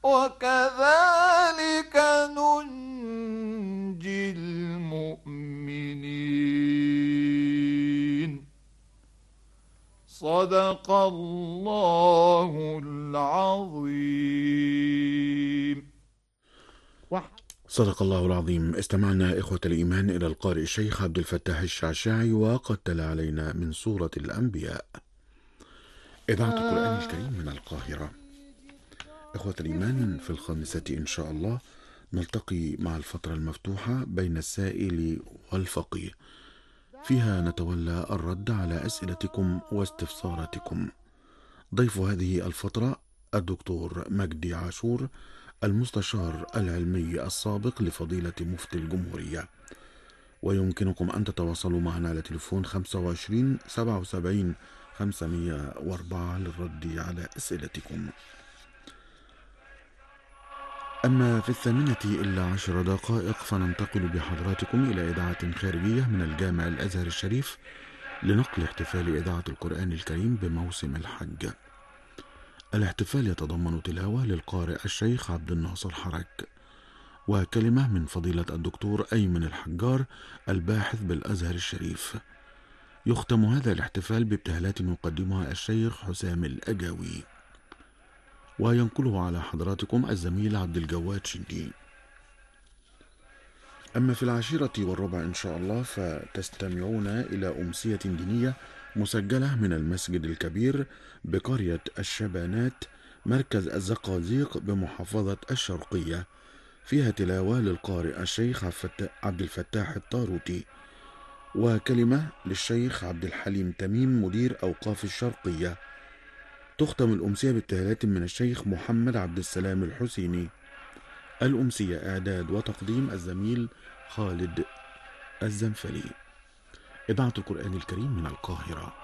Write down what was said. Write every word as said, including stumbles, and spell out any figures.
وكذلك ننجي المؤمنين. صدق الله العظيم. صدق الله العظيم. استمعنا إخوة الإيمان إلى القارئ الشيخ عبد الفتاح الشعشاعي وقد تلا علينا من سورة الأنبياء، إذاعة القرآن الكريم من القاهرة. إخوة الإيمان، في الخامسة إن شاء الله نلتقي مع الفترة المفتوحة بين السائل والفقيه، فيها نتولى الرد على أسئلتكم واستفساراتكم. ضيف هذه الفترة الدكتور مجدي عاشور، المستشار العلمي السابق لفضيلة مفتي الجمهورية. ويمكنكم أن تتواصلوا معنا على تليفون خمسة وعشرين سبعة وسبعين خمسمائة وأربعة للرد على أسئلتكم. أما في الثامنة إلا عشر دقائق فننتقل بحضراتكم إلى إذاعة خارجية من الجامع الأزهر الشريف لنقل احتفال إذاعة القرآن الكريم بموسم الحج. الاحتفال يتضمن تلاوة للقارئ الشيخ عبد الناصر حرك، وكلمة من فضيلة الدكتور أيمن الحجار الباحث بالأزهر الشريف. يختم هذا الاحتفال بابتهالات يقدمها الشيخ حسام الأجاوي، وينقله على حضراتكم الزميل عبد الجواد شندي. أما في العاشرة والربع إن شاء الله فتستمعون إلى أمسية دينية مسجلة من المسجد الكبير بقرية الشبانات مركز الزقازيق بمحافظة الشرقية، فيها تلاوة للقارئ الشيخ عبد الفتاح الطاروتي، وكلمة للشيخ عبد الحليم تميم مدير أوقاف الشرقية. تختم الأمسية بابتهالات من الشيخ محمد عبد السلام الحسيني. الأمسية إعداد وتقديم الزميل خالد الزنفلي. إذاعة القرآن الكريم من القاهرة.